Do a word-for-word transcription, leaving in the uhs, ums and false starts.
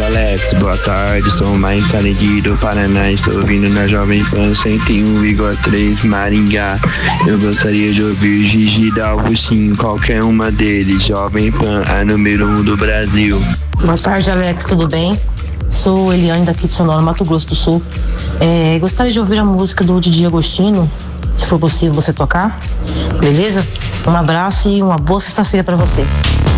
Alex, boa tarde, sou o Mike Salegui do Paraná, estou ouvindo na Jovem Pan cento e um vírgula três Maringá. Eu gostaria de ouvir Gigi Dalbuchin, qualquer uma deles, Jovem Pan, a número um do Brasil. Boa tarde, Alex, tudo bem? Sou Eliane daqui de Sonora, Mato Grosso do Sul. É, gostaria de ouvir a música do Didi Agostino, se for possível você tocar, beleza? Um abraço e uma boa sexta-feira para você.